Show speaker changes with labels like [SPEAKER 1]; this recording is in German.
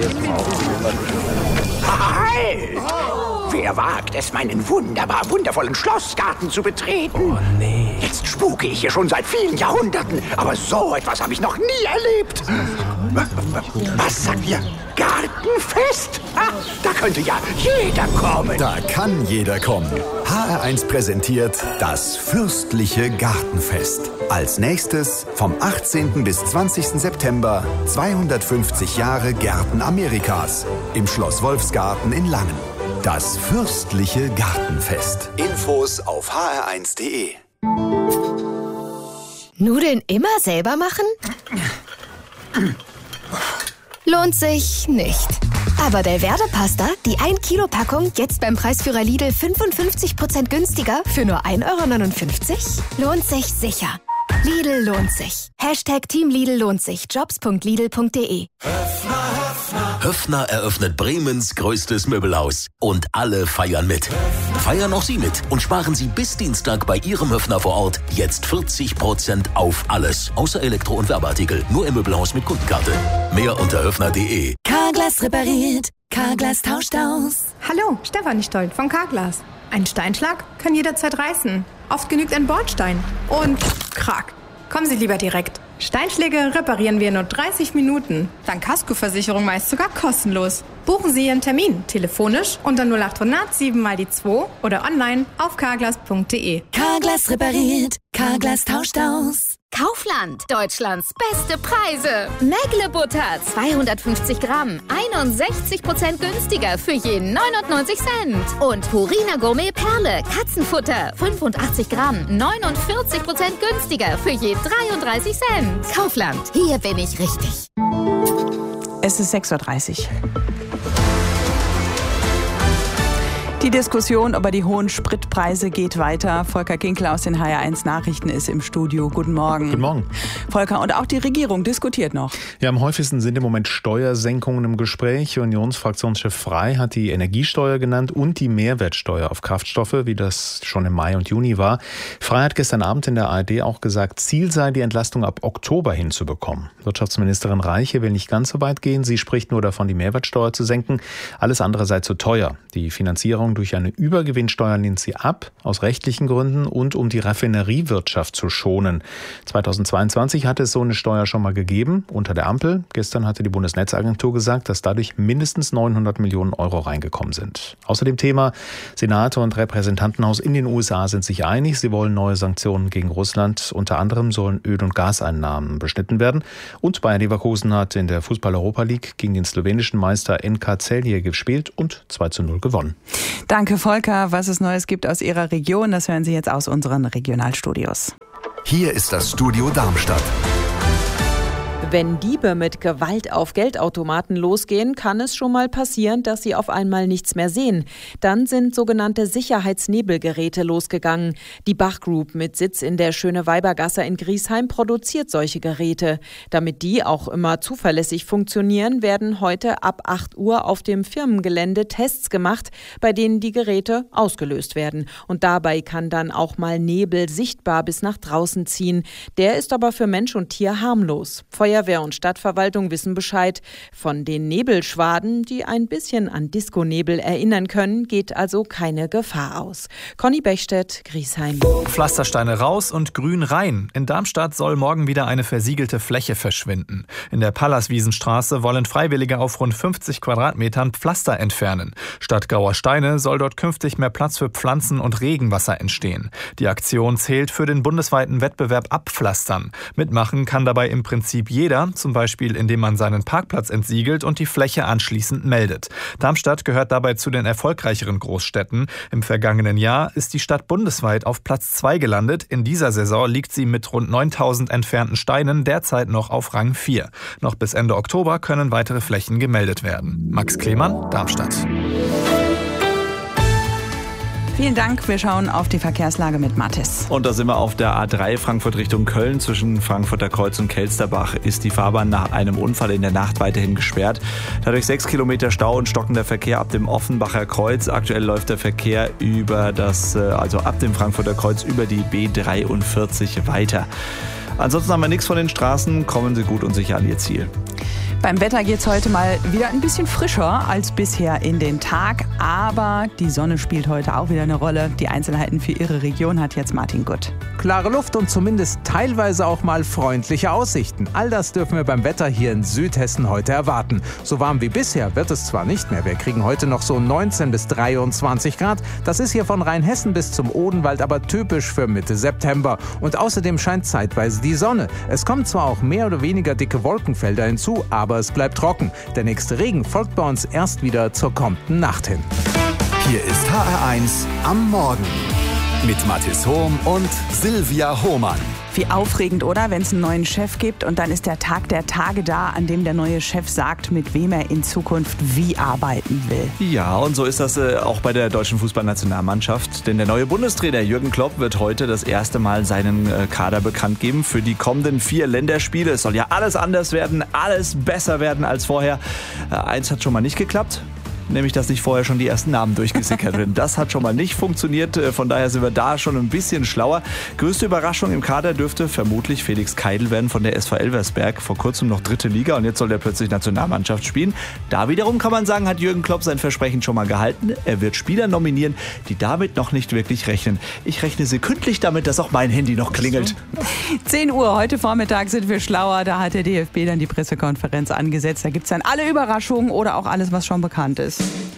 [SPEAKER 1] Halt! Wer wagt es, meinen wundervollen Schlossgarten zu betreten?
[SPEAKER 2] Oh, nee.
[SPEAKER 1] Jetzt spuke ich hier schon seit vielen Jahrhunderten, aber so etwas habe ich noch nie erlebt. Was sagt ihr? Gartenfest? Da könnte ja jeder kommen.
[SPEAKER 3] Da kann jeder kommen. HR1 präsentiert das fürstliche Gartenfest. Als nächstes vom 18. bis 20. September 250 Jahre Gärten Amerikas im Schloss Wolfsgarten in Langen. Das fürstliche Gartenfest. Infos auf hr1.de.
[SPEAKER 4] Nudeln immer selber machen? Lohnt sich nicht. Aber Belverde-Pasta, die 1-Kilo-Packung, jetzt beim Preisführer Lidl 55% günstiger für nur 1,59 €? Lohnt sich sicher. Lidl lohnt sich. Team Lidl lohnt sich. Jobs.lidl.de.
[SPEAKER 5] Höffner eröffnet Bremens größtes Möbelhaus. Und alle feiern mit. Feiern auch Sie mit und sparen Sie bis Dienstag bei Ihrem Höffner vor Ort jetzt 40% auf alles. Außer Elektro- und Werbeartikel. Nur im Möbelhaus mit Kundenkarte. Mehr unter höffner.de.
[SPEAKER 6] Carglass repariert. Carglass tauscht aus.
[SPEAKER 7] Hallo, Stefanie Stoll von Carglass. Ein Steinschlag kann jederzeit reißen. Oft genügt ein Bordstein. Und krack. Kommen Sie lieber direkt. Steinschläge reparieren wir in nur 30 Minuten. Dank Kaskoversicherung meist sogar kostenlos. Buchen Sie Ihren Termin telefonisch unter 0800 7 mal die 2 oder online auf carglass.de.
[SPEAKER 6] Carglass repariert. Carglass tauscht aus.
[SPEAKER 4] Kaufland, Deutschlands beste Preise. Mägle Butter, 250 Gramm, 61% günstiger für je 99 Cent. Und Purina Gourmet Perle, Katzenfutter, 85 Gramm, 49% günstiger für je 33 Cent. Kaufland, hier bin ich richtig.
[SPEAKER 8] Es ist 6:30 Uhr. Die Diskussion über die hohen Spritpreise geht weiter. Volker Kinkler aus den HR1 Nachrichten ist im Studio. Guten Morgen.
[SPEAKER 9] Guten Morgen.
[SPEAKER 8] Volker, und auch die Regierung diskutiert noch.
[SPEAKER 9] Ja, am häufigsten sind im Moment Steuersenkungen im Gespräch. Unionsfraktionschef Frey hat die Energiesteuer genannt und die Mehrwertsteuer auf Kraftstoffe, wie das schon im Mai und Juni war. Frey hat gestern Abend in der ARD auch gesagt, Ziel sei, die Entlastung ab Oktober hinzubekommen. Wirtschaftsministerin Reiche will nicht ganz so weit gehen. Sie spricht nur davon, die Mehrwertsteuer zu senken. Alles andere sei zu teuer. Die Finanzierung durch eine Übergewinnsteuer lehnt sie ab, aus rechtlichen Gründen und um die Raffineriewirtschaft zu schonen. 2022 hatte es so eine Steuer schon mal gegeben, unter der Ampel. Gestern hatte die Bundesnetzagentur gesagt, dass dadurch mindestens 900 Millionen Euro reingekommen sind. Außer dem Thema Senat und Repräsentantenhaus in den USA sind sich einig. Sie wollen neue Sanktionen gegen Russland. Unter anderem sollen Öl- und Gaseinnahmen beschnitten werden. Und Bayer Leverkusen hat in der Fußball-Europa League gegen den slowenischen Meister NK Celje gespielt und 2:0 gewonnen.
[SPEAKER 8] Danke, Volker. Was es Neues gibt aus Ihrer Region, das hören Sie jetzt aus unseren Regionalstudios.
[SPEAKER 3] Hier ist das Studio Darmstadt.
[SPEAKER 10] Wenn Diebe mit Gewalt auf Geldautomaten losgehen, kann es schon mal passieren, dass sie auf einmal nichts mehr sehen. Dann sind sogenannte Sicherheitsnebelgeräte losgegangen. Die Bach Group mit Sitz in der Schöneweibergasse in Griesheim produziert solche Geräte. Damit die auch immer zuverlässig funktionieren, werden heute ab 8 Uhr auf dem Firmengelände Tests gemacht, bei denen die Geräte ausgelöst werden. Und dabei kann dann auch mal Nebel sichtbar bis nach draußen ziehen. Der ist aber für Mensch und Tier harmlos. Feuerwehr und Stadtverwaltung wissen Bescheid. Von den Nebelschwaden, die ein bisschen an Disco-Nebel erinnern können, geht also keine Gefahr aus. Conny Bechstedt, Griesheim.
[SPEAKER 11] Pflastersteine raus und Grün rein. In Darmstadt soll morgen wieder eine versiegelte Fläche verschwinden. In der Pallaswiesenstraße wollen Freiwillige auf rund 50 Quadratmetern Pflaster entfernen. Statt grauer Steine soll dort künftig mehr Platz für Pflanzen und Regenwasser entstehen. Die Aktion zählt für den bundesweiten Wettbewerb Abpflastern. Mitmachen kann dabei im Prinzip jeder, zum Beispiel indem man seinen Parkplatz entsiegelt und die Fläche anschließend meldet. Darmstadt gehört dabei zu den erfolgreicheren Großstädten. Im vergangenen Jahr ist die Stadt bundesweit auf Platz 2 gelandet. In dieser Saison liegt sie mit rund 9.000 entfernten Steinen derzeit noch auf Rang 4. Noch bis Ende Oktober können weitere Flächen gemeldet werden. Max Klemann, Darmstadt.
[SPEAKER 8] Vielen Dank. Wir schauen auf die Verkehrslage mit Mathis.
[SPEAKER 12] Und da sind wir auf der A3 Frankfurt Richtung Köln. Zwischen Frankfurter Kreuz und Kelsterbach ist die Fahrbahn nach einem Unfall in der Nacht weiterhin gesperrt. Dadurch 6 Kilometer Stau und stockender Verkehr ab dem Offenbacher Kreuz. Aktuell läuft der Verkehr ab dem Frankfurter Kreuz über die B43 weiter. Ansonsten haben wir nichts von den Straßen. Kommen Sie gut und sicher an Ihr Ziel.
[SPEAKER 8] Beim Wetter geht's heute mal wieder ein bisschen frischer als bisher in den Tag. Aber die Sonne spielt heute auch wieder eine Rolle. Die Einzelheiten für Ihre Region hat jetzt Martin Gutt.
[SPEAKER 2] Klare Luft und zumindest teilweise auch mal freundliche Aussichten. All das dürfen wir beim Wetter hier in Südhessen heute erwarten. So warm wie bisher wird es zwar nicht mehr. Wir kriegen heute noch so 19 bis 23 Grad. Das ist hier von Rheinhessen bis zum Odenwald aber typisch für Mitte September. Und außerdem scheint zeitweise die Sonne. Es kommen zwar auch mehr oder weniger dicke Wolkenfelder hinzu, aber es bleibt trocken. Der nächste Regen folgt bei uns erst wieder zur kommenden Nacht hin.
[SPEAKER 3] Hier ist HR1 am Morgen mit Mathis Hohm und Silvia Hohmann.
[SPEAKER 8] Wie aufregend, oder? Wenn es einen neuen Chef gibt und dann ist der Tag der Tage da, an dem der neue Chef sagt, mit wem er in Zukunft wie arbeiten will.
[SPEAKER 12] Ja, und so ist das auch bei der deutschen Fußballnationalmannschaft. Denn der neue Bundestrainer Jürgen Klopp wird heute das erste Mal seinen Kader bekannt geben für die kommenden 4 Länderspiele. Es soll ja alles anders werden, alles besser werden als vorher. Eins hat schon mal nicht geklappt. Nämlich, dass nicht vorher schon die ersten Namen durchgesickert werden. Das hat schon mal nicht funktioniert. Von daher sind wir da schon ein bisschen schlauer. Größte Überraschung im Kader dürfte vermutlich Felix Keidl werden von der SV Elversberg. Vor kurzem noch 3. Liga und jetzt soll er plötzlich Nationalmannschaft spielen. Da wiederum kann man sagen, hat Jürgen Klopp sein Versprechen schon mal gehalten. Er wird Spieler nominieren, die damit noch nicht wirklich rechnen. Ich rechne sekündlich damit, dass auch mein Handy noch klingelt.
[SPEAKER 8] 10 Uhr, heute Vormittag sind wir schlauer. Da hat der DFB dann die Pressekonferenz angesetzt. Da gibt es dann alle Überraschungen oder auch alles, was schon bekannt ist.